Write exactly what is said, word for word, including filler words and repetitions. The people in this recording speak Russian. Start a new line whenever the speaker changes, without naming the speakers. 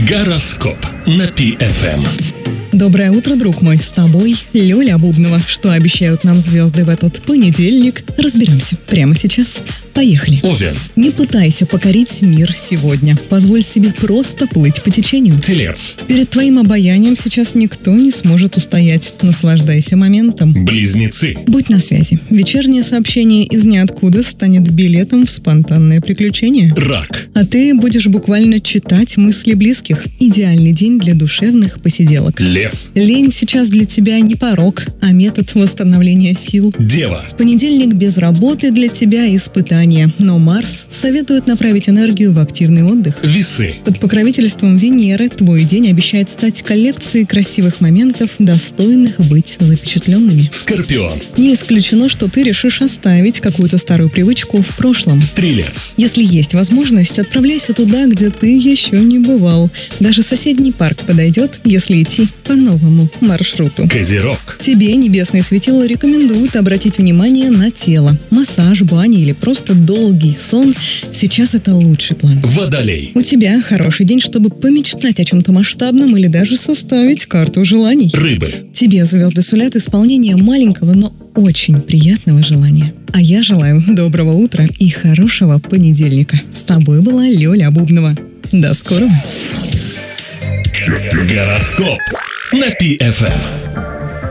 Гороскоп на Пи эф эм.
Доброе утро, друг мой, с тобой Лёля Бубнова. Что обещают нам звезды в этот понедельник? Разберемся прямо сейчас. Поехали.
Овен.
Не пытайся покорить мир сегодня. Позволь себе просто плыть по течению.
Телец.
Перед твоим обаянием сейчас никто не сможет устоять. Наслаждайся моментом.
Близнецы.
Будь на связи. Вечернее сообщение из ниоткуда станет билетом в спонтанное приключение.
Рак.
А ты будешь буквально читать мысли близких. Идеальный день для душевных посиделок.
Лев.
Лень сейчас для тебя не порок, а метод восстановления сил.
Дева.
Понедельник без работы для тебя испытание, но Марс советует направить энергию в активный отдых.
Весы.
Под покровительством Венеры твой день обещает стать коллекцией красивых моментов, достойных быть запечатленными.
Скорпион.
Не исключено, что ты решишь оставить какую-то старую привычку в прошлом.
Стрелец.
Если есть возможность, отправляйся туда, где ты еще не бывал. Даже соседний парк подойдет, если идти по новому маршруту.
Козерог.
Тебе небесные светила рекомендуют обратить внимание на тело. Массаж, баня или просто долгий сон – сейчас это лучший план.
Водолей.
У тебя хороший день, чтобы помечтать о чем-то масштабном или даже составить карту желаний.
Рыбы.
Тебе звезды сулят исполнение маленького, но очень приятного желания. А я желаю доброго утра и хорошего понедельника. С тобой была Лёля Бубнова. До скорого.
Гороскоп на Пи эф эм.